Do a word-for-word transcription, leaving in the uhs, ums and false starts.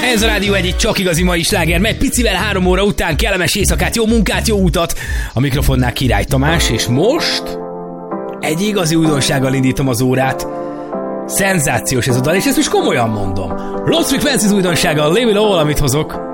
Ez a Rádió egy csak igazi mai sláger, meg picivel három óra után kellemes éjszakát, jó munkát, jó utat. A mikrofonnál Király Tamás, és most egy igazi újdonsággal indítom az órát. Szenzációs ez a dal, és ezt most komolyan mondom. Lost Frequencies újdonsága, Leave It All, amit hozok.